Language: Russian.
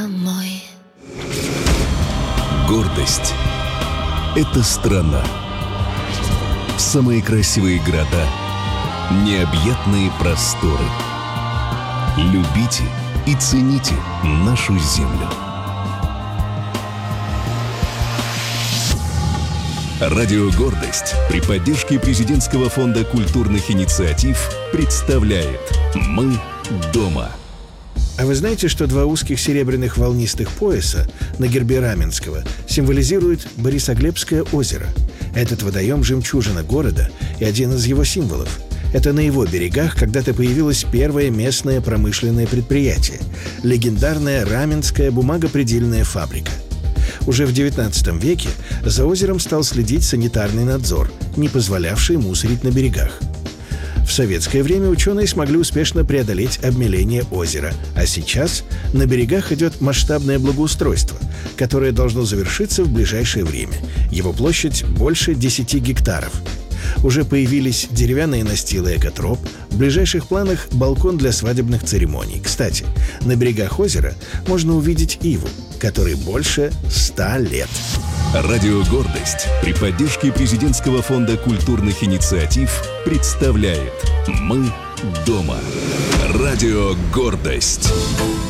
Мой. Гордость — это страна. Самые красивые города, необъятные просторы. Любите и цените нашу землю. Радио «Гордость» при поддержке Президентского фонда культурных инициатив представляет «Мы дома». А вы знаете, что два узких серебряных волнистых пояса на гербе Раменского символизируют Борисоглебское озеро? Этот водоем – жемчужина города и один из его символов. Это на его берегах когда-то появилось первое местное промышленное предприятие – легендарная Раменская бумагопредельная фабрика. Уже в XIX веке за озером стал следить санитарный надзор, не позволявший мусорить на берегах. В советское время ученые смогли успешно преодолеть обмеление озера, а сейчас на берегах идет масштабное благоустройство, которое должно завершиться в ближайшее время. Его площадь больше 10 гектаров. Уже появились деревянные настилы «Экотроп», в ближайших планах балкон для свадебных церемоний. Кстати, на берегах озера можно увидеть иву, которой больше 100 лет. Радио «Гордость» при поддержке Президентского фонда культурных инициатив представляет «Мы дома». Радио «Гордость».